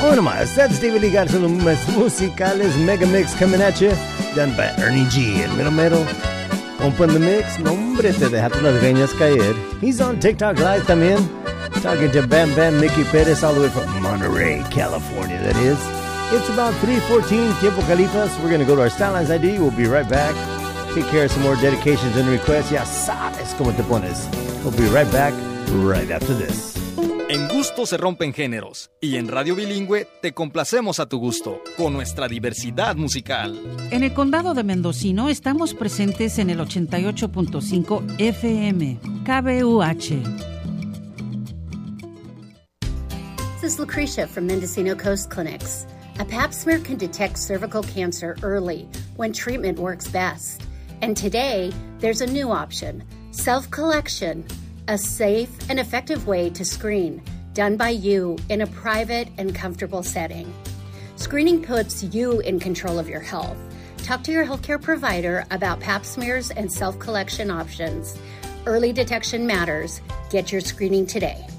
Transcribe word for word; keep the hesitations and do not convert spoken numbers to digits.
Uno más, that's David Lee Garza, los musicales Mega Mix coming at you, done by Ernie G, el mero mero. Open the mix, no hombre, te dejaste las greñas caer. He's on TikTok Live también, talking to Bam Bam Mickey Perez all the way from Monterey, California, that is. It's about three fourteen, Tiempo Califas. We're going to go to our Stylines I D. We'll be right back. Take care of some more dedications and requests. Ya sabes cómo te pones. We'll be right back, right after this. En gusto se rompen géneros, y en Radio Bilingüe te complacemos a tu gusto, con nuestra diversidad musical. En el condado de Mendocino estamos presentes en el ochenta y ocho punto cinco F M, K B U H. This is Lucretia from Mendocino Coast Clinics. A pap smear can detect cervical cancer early when treatment works best. And today, there's a new option, self-collection, a safe and effective way to screen, done by you in a private and comfortable setting. Screening puts you in control of your health. Talk to your healthcare provider about pap smears and self-collection options. Early detection matters. Get your screening today.